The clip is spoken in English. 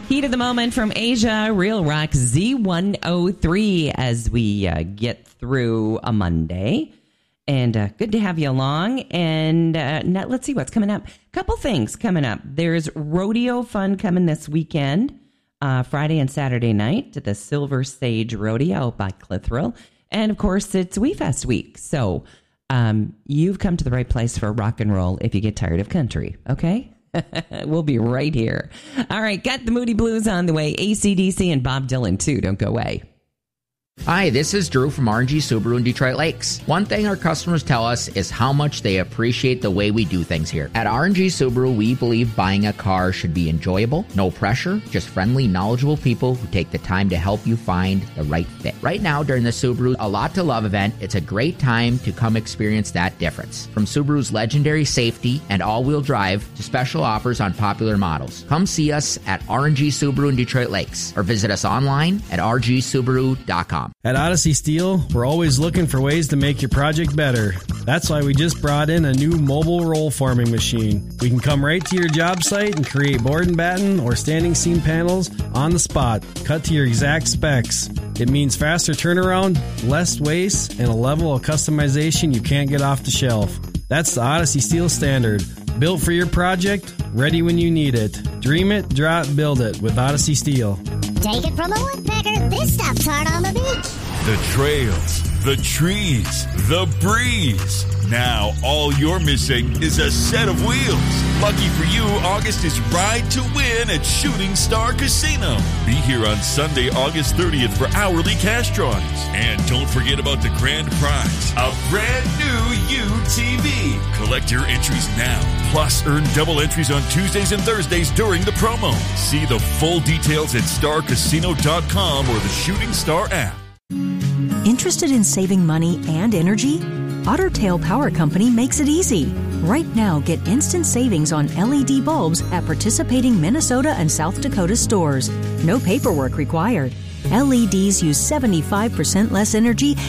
Heat of the moment from Asia, Real Rock Z103 as we get through a Monday. And good to have you along. And now let's see what's coming up. Couple things coming up. There's rodeo fun coming this weekend, Friday and Saturday night at the Silver Sage Rodeo by Clitheroe. And of course, it's Wee Fest week. So you've come to the right place for rock and roll if you get tired of country. Okay? We'll be right here. All right, got the Moody Blues on the way. AC/DC and Bob Dylan, too. Don't go away. Hi, this is Drew from RNG Subaru in Detroit Lakes. One thing our customers tell us is how much they appreciate the way we do things here. At RNG Subaru, we believe buying a car should be enjoyable, no pressure, just friendly, knowledgeable people who take the time to help you find the right fit. Right now, during the Subaru A Lot to Love event, it's a great time to come experience that difference. From Subaru's legendary safety and all-wheel drive to special offers on popular models. Come see us at RNG Subaru in Detroit Lakes or visit us online at rgsubaru.com. At Odyssey Steel, we're always looking for ways to make your project better. That's why we just brought in a new mobile roll forming machine. We can come right to your job site and create board and batten or standing seam panels on the spot, cut to your exact specs. It means faster turnaround, less waste, and a level of customization you can't get off the shelf. That's the Odyssey Steel standard. Built for your project, ready when you need it. Dream it, draw it, build it with Odyssey Steel. Take it from a woodpecker, this stuff's hard on the beach. The trails, the trees, the breeze. Now all you're missing is a set of wheels. Lucky for you, August is Ride to Win at Shooting Star Casino. Be here on Sunday, August 30th for hourly cash drawings. And don't forget about the grand prize, a brand new UTV. Collect your entries now. Plus, earn double entries on Tuesdays and Thursdays during the promo. See the full details at starcasino.com or the Shooting Star app. Interested in saving money and energy? Otter Tail Power Company makes it easy. Right now, get instant savings on LED bulbs at participating Minnesota and South Dakota stores. No paperwork required. LEDs use 75% less energy